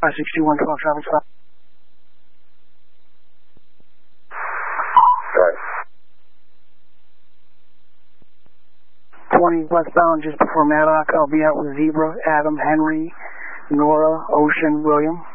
562-112 traffic stop. Right. 20 westbound just before Matlock. I'll be out with Zebra, Adam, Henry, Nora, Ocean, William.